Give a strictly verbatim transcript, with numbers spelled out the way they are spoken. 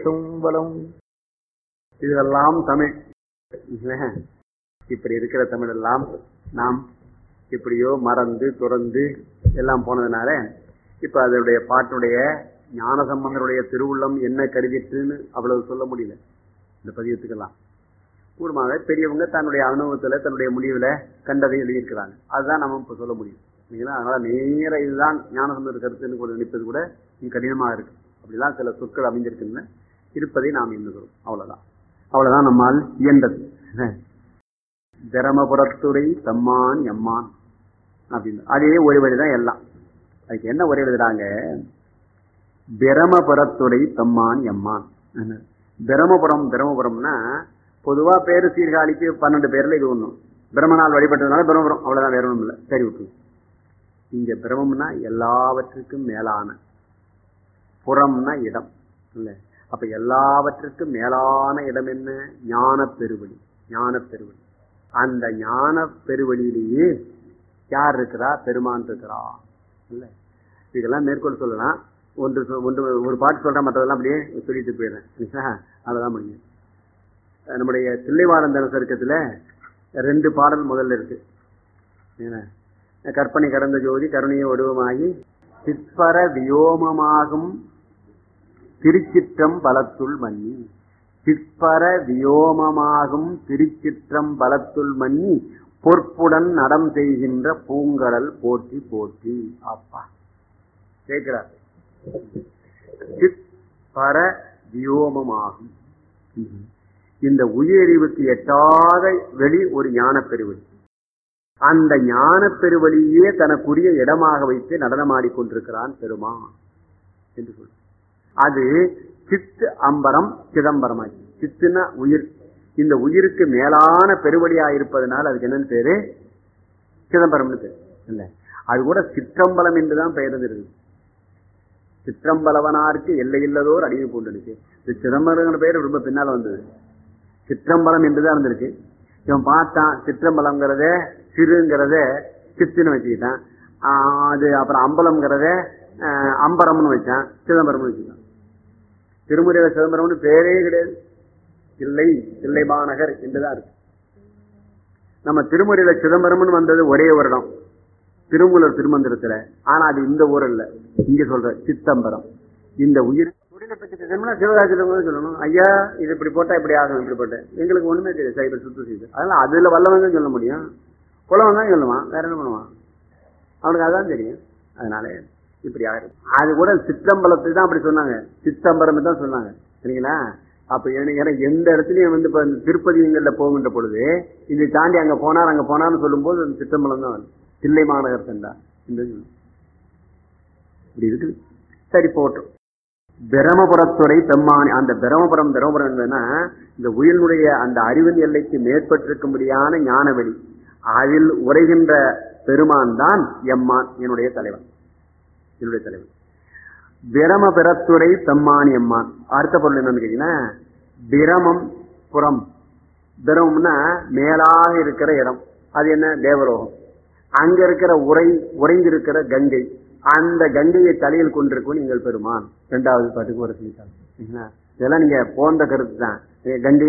படைக்கட்டும் வளம். இதெல்லாம் தமிழ். இப்படி இருக்கிற தமிழ் எல்லாம் நாம் இப்படியோ மறந்து துறந்து எல்லாம் போனதுனால இப்ப அதனுடைய பாட்டுடைய ஞான சம்பந்தருடைய திருவுள்ளம் என்ன கருதிட்டுன்னு அவ்வளவு சொல்ல முடியல. இந்த பதியத்துக்கெல்லாம் கூடுமாக பெரியவங்க தன்னுடைய அனுபவத்துல தன்னுடைய முடிவுல கண்டதை எழுதியிருக்கிறாங்க. அதுதான் நம்ம இப்ப சொல்ல முடியும். அதனால நேர இதுதான் ஞான சம்பந்த கருத்துன்னு கூட நினைப்பது கூட கடினமாக இருக்கு. அப்படிலாம் சில சொற்கள் அமைஞ்சிருக்குன்னு இருப்பதை நாம் எண்ணுகிறோம். அவ்வளவுதான் அவ்வளவுதான் நம்மால் இயன்றது. தரமபுரத்துறை தம்மான் எம்மான் அப்படின்னு அதே ஒரு வழிதான் எல்லாம். அதுக்கு என்ன ஒரே எழுதுறாங்க? பிரமபுரத்துறை தம்மான் எம்மான். பிரமபுரம் பிரமபுரம்னா பொதுவா பேரு சீர்காழிக்கு பன்னெண்டு பேர்ல இது ஒண்ணும். பிரம்மனால் வழிபட்டதுனால பிரமபுரம், அவ்வளவுதான், வேற ஒண்ணும் இல்லை. சரி விட்டு. இங்க பிரமம்னா எல்லாவற்றுக்கும் மேலான, புறம்னா இடம் இல்ல. அப்ப எல்லாவற்றுக்கும் மேலான இடம் என்ன? ஞான பெருவழி. ஞான பெருவழி. அந்த ஞான பெருவழியிலேயே யார் இருக்கிறா? பெருமான் இருக்கிறா இல்ல. இதெல்லாம் மேற்கொள் சொல்லலாம். ஒன்று ஒன்று ஒரு பாட்டு சொல்றேன், மற்றதெல்லாம் அப்படியே சொல்லிட்டு போயிடுறேன். அதுதான் முடியும். நம்முடைய தில்லைவாழந்தன சருக்கத்துல ரெண்டு பாடல் முதல்ல இருக்கு. கற்பனை கடந்த ஜோதி கருணைய வடிவமாகி சிற்பர வியோமமாகும் திருச்சிற்றம் பலத்துள் மன்னி. சிற்பர வியோமமாகும் திருச்சிற்றம் பலத்துள் மன்னி பொற்புடன் நடம் செய்கின்ற பூங்கடல் போற்றி போற்றி. அப்பா கேட்கிறார். சிற்பர வியோமமாகும். இந்த உயிரறிவுக்கு எட்டாத வெளி ஒரு ஞான பெருவழி. அந்த ஞான பெருவழியே தனக்குரிய இடமாக வைத்து நடனமாடிக்கொண்டிருக்கிறான் பெருமான் என்று சொல்ற. அது சித்து அம்பரம் சிதம்பரமாச்சு. சித்துனா உயிர். இந்த உயிருக்கு மேலான பெருவழியா இருப்பதனால அதுக்கு என்னன்னு பேரு? சிதம்பரம்னு பேரு இல்ல. அது கூட சிற்றம்பலம் என்றுதான் பெயர் இருந்தது. சிற்றம்பலவனாருக்கு எல்லை இல்லதோர் அடிமை போட்டுருக்கு. இது சிதம்பரம் பெயர் ரொம்ப பின்னால வந்தது. சிற்றம்பலம் என்றுதான் இருந்திருக்கு. இவன் பார்த்தான் சிற்றம்பலம்ங்கிறத சிறுங்கிறத சித்துன்னு வச்சுக்கிட்டான். அது அப்புறம் அம்பலம்ங்கிறத அம்பரம்னு வச்சான், சிதம்பரம்னு வச்சுக்கிட்டான். திருமுறையில சிதம்பரம்னு பேரே கிடையாது. தில்லை தில்லை மாநகர் என்றுதான் இருக்கு. நம்ம திருமுறையில சிதம்பரம்னு வந்தது ஒரே வருடம் திருமூலர் திருமந்திரத்துல. ஆனா அது இந்த ஊர் இல்ல, இங்க சொல்ற சித்தம்பரம். இந்த உயிர் சிவகாசியில சொல்லணும், ஐயா இது இப்படி போட்டா இப்படி ஆகும், இப்படி போட்டேன். எங்களுக்கு ஒண்ணுமே தெரியாது சைபர் சுத்தம் செய்து. அதனால அதுல வல்லவங்க சொல்ல முடியும், குலவன் தான் சொல்லுவான், வேற என்ன பண்ணுவான், அவனுக்கு அதான் தெரியும். அதனால இப்படி ஆயிரும். அது கூட சிற்றம்பலத்தை தான் அப்படி சொன்னாங்க, சித்தம்பரம் தான் சொன்னாங்க. சரிங்களா? அப்ப ஏன்னா எந்த இடத்துலயும் வந்து இப்ப திருப்பதிங்கள்ல போகின்ற பொழுது இதை தாண்டி அங்க போனார் அங்க போனார்னு சொல்லும் போது அந்த சிற்றம்பலம் தான் வரும். தில்லை மாநகர் சென்றா இப்படி இருக்குது. சரி போட்டோம். பிரமபுரத்துறை பெம்மானி. அந்த பிரமபுரம் பிரமபுரம் என்னன்னா இந்த உயிரினுடைய அந்த அறிவின் எல்லைக்கு மேற்பட்டிருக்கும்படியான ஞானவெளி. அதில் உரைகின்ற பெருமான் தான் எம்மான், என்னுடைய தலைவன், என்னுடைய தலைவன். பிரமபுரத்துறை பெம்மானி எம்மான். அடுத்த பொருள் என்னன்னு கேட்டீங்கன்னா பிரமம் புறம். பிரமம்னா மேலாக இருக்கிற இடம். அது என்ன? தேவலோகம். அங்க இருக்கிற உரை உறைந்திருக்கிற கங்கை. அந்த கங்கையை தலையில் கொண்டிருக்கும் நீங்கள் பெருமான். இரண்டாவது பாட்டுக்கு ஒரு சொல்லிட்டாங்க. இதெல்லாம் நீங்க போன்ற கருத்து தான். கங்கை